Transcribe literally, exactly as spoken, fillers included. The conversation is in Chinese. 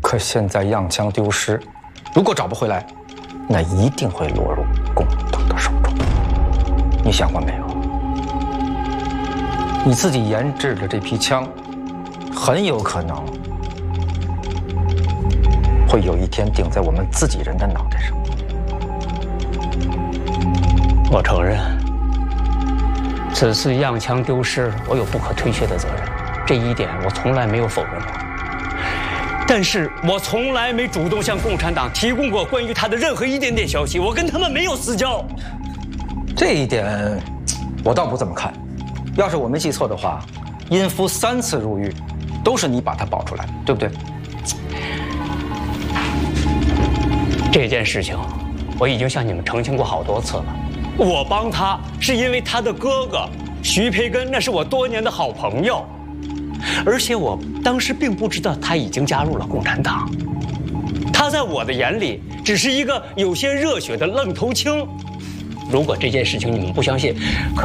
可现在样枪丢失，如果找不回来，那一定会落入共党的手中。你想过没有？你自己研制的这批枪，很有可能会有一天顶在我们自己人的脑袋上。 我承认，此次样枪丢失，我有不可推卸的责任，这一点我从来没有否认过。但是我从来没主动向共产党提供过关于他的任何一点点消息，我跟他们没有私交。 这一点，我倒不这么看。要是我没记错的话，殷夫三次入狱，都是你把他保出来的，对不对？ 这件事情，我已经向你们澄清过好多次了。我帮他是因为他的哥哥徐培根，那是我多年的好朋友，而且我当时并不知道他已经加入了共产党。他在我的眼里只是一个有些热血的愣头青。如果这件事情你们不相信，可。